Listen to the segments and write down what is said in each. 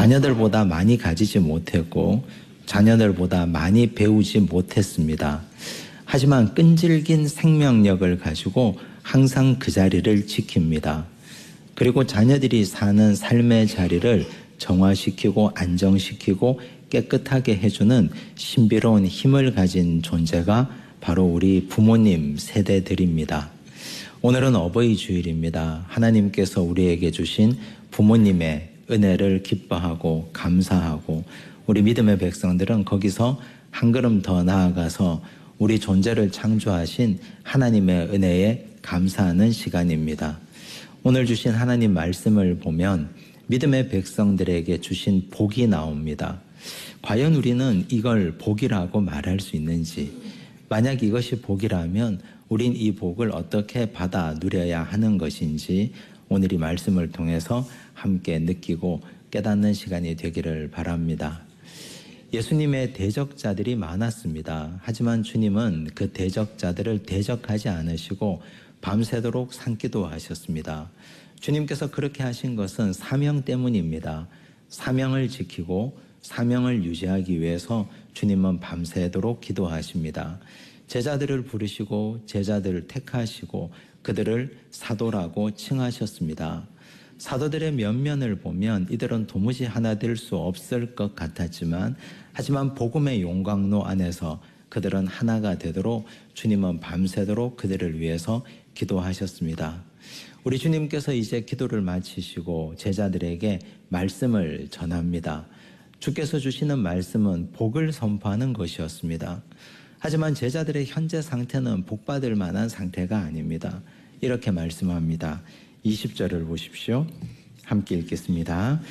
자녀들보다 많이 가지지 못했고 자녀들보다 많이 배우지 못했습니다. 하지만 끈질긴 생명력을 가지고 항상 그 자리를 지킵니다. 그리고 자녀들이 사는 삶의 자리를 정화시키고 안정시키고 깨끗하게 해주는 신비로운 힘을 가진 존재가 바로 우리 부모님 세대들입니다. 오늘은 어버이 주일입니다. 하나님께서 우리에게 주신 부모님의 은혜를 기뻐하고 감사하고 우리 믿음의 백성들은 거기서 한 걸음 더 나아가서 우리 존재를 창조하신 하나님의 은혜에 감사하는 시간입니다. 오늘 주신 하나님 말씀을 보면 믿음의 백성들에게 주신 복이 나옵니다. 과연 우리는 이걸 복이라고 말할 수 있는지, 만약 이것이 복이라면 우린 이 복을 어떻게 받아 누려야 하는 것인지 오늘 이 말씀을 통해서 함께 느끼고 깨닫는 시간이 되기를 바랍니다. 예수님의 대적자들이 많았습니다. 하지만 주님은 그 대적자들을 대적하지 않으시고 밤새도록 산기도하셨습니다. 주님께서 그렇게 하신 것은 사명 때문입니다. 사명을 지키고 사명을 유지하기 위해서 주님은 밤새도록 기도하십니다. 제자들을 부르시고 제자들을 택하시고 그들을 사도라고 칭하셨습니다. 사도들의 면면을 보면 이들은 도무지 하나 될 수 없을 것 같았지만 하지만 복음의 용광로 안에서 그들은 하나가 되도록 주님은 밤새도록 그들을 위해서 기도하셨습니다. 우리 주님께서 이제 기도를 마치시고 제자들에게 말씀을 전합니다. 주께서 주시는 말씀은 복을 선포하는 것이었습니다. 하지만 제자들의 현재 상태는 복받을 만한 상태가 아닙니다. 이렇게 말씀합니다. 20절을 보십시오. 함께 읽겠습니다.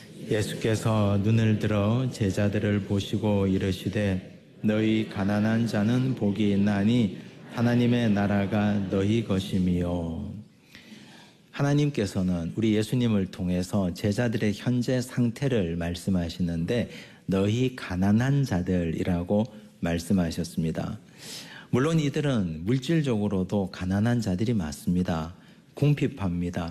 예수께서 눈을 들어 제자들을 보시고 이르시되 너희 가난한 자는 복이 있나니 하나님의 나라가 너희 것이미요. 하나님께서는 우리 예수님을 통해서 제자들의 현재 상태를 말씀하시는데 너희 가난한 자들이라고 말씀하셨습니다. 물론 이들은 물질적으로도 가난한 자들이 맞습니다. 궁핍합니다.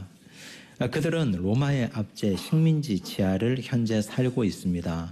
그들은 로마의 압제 식민지 지하를 현재 살고 있습니다.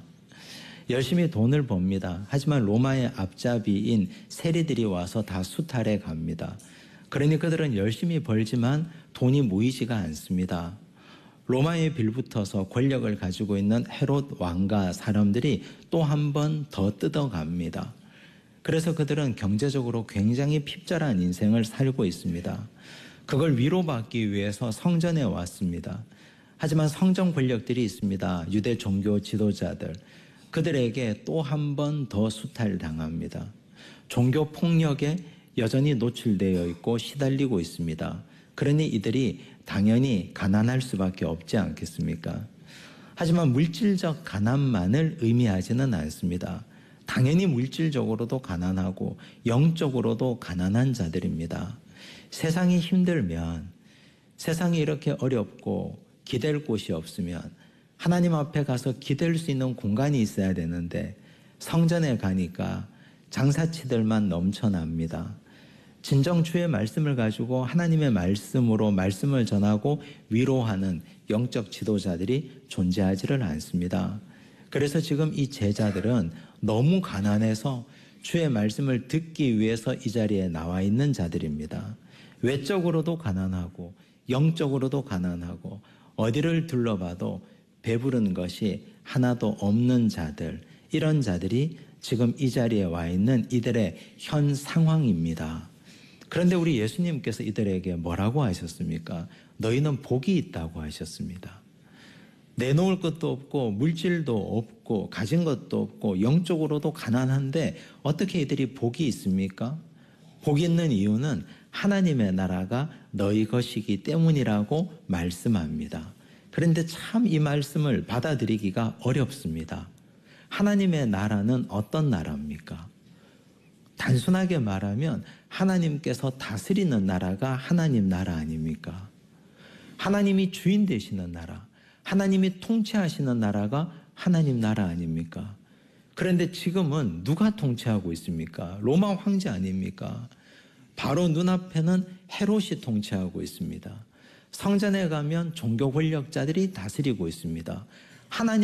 열심히 돈을 법니다. 하지만 로마의 앞잡이인 세리들이 와서 다 수탈해 갑니다. 그러니 그들은 열심히 벌지만 돈이 모이지가 않습니다. 로마에 빌붙어서 권력을 가지고 있는 헤롯 왕과 사람들이 또 한 번 더 뜯어갑니다. 그래서 그들은 경제적으로 굉장히 핍절한 인생을 살고 있습니다. 그걸 위로받기 위해서 성전에 왔습니다. 하지만 성전 권력들이 있습니다. 유대 종교 지도자들. 그들에게 또 한 번 더 수탈당합니다. 종교 폭력에 여전히 노출되어 있고 시달리고 있습니다. 그러니 이들이 당연히 가난할 수밖에 없지 않겠습니까? 하지만 물질적 가난만을 의미하지는 않습니다. 당연히 물질적으로도 가난하고 영적으로도 가난한 자들입니다. 세상이 힘들면, 세상이 이렇게 어렵고 기댈 곳이 없으면 하나님 앞에 가서 기댈 수 있는 공간이 있어야 되는데 성전에 가니까 장사치들만 넘쳐납니다. 진정 주의 말씀을 가지고 하나님의 말씀으로 말씀을 전하고 위로하는 영적 지도자들이 존재하지를 않습니다. 그래서 지금 이 제자들은 너무 가난해서 주의 말씀을 듣기 위해서 이 자리에 나와 있는 자들입니다. 외적으로도 가난하고 영적으로도 가난하고 어디를 둘러봐도 배부른 것이 하나도 없는 자들, 이런 자들이 지금 이 자리에 와 있는 이들의 현 상황입니다. 그런데 우리 예수님께서 이들에게 뭐라고 하셨습니까? 너희는 복이 있다고 하셨습니다. 내놓을 것도 없고 물질도 없고 가진 것도 없고 영적으로도 가난한데 어떻게 이들이 복이 있습니까? 복이 있는 이유는 하나님의 나라가 너희 것이기 때문이라고 말씀합니다. 그런데 참 이 말씀을 받아들이기가 어렵습니다. 하나님의 나라는 어떤 나라입니까? 단순하게 말하면 하나님께서 다스리는 나라가 하나님 나라 아닙니까? 하나님이 주인 되시는 나라, 하나님이 통치하시는 나라가 하나님 나라 아닙니까? 그런데 지금은 누가 통치하고 있습니까? 로마 황제 아닙니까? 바로 눈앞에는 헤롯이 통치하고 있습니다. 성전에 가면 종교 권력자들이 다스리고 있습니다. 하나님